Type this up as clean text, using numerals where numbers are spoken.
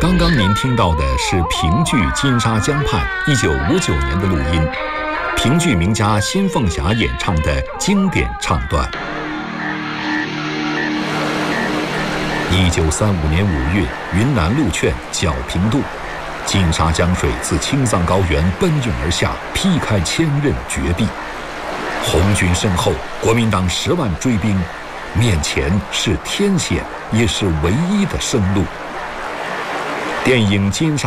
刚刚您听到的是评剧《金沙江畔》1959年的录音，评剧名家辛凤霞演唱的经典唱段。1935年5月，云南鹿劝皎平渡，金沙江水自青藏高原奔涌而下，劈开千仞绝壁。红军身后，国民党10万追兵，面前是天险，也是唯一的生路。电影《金沙》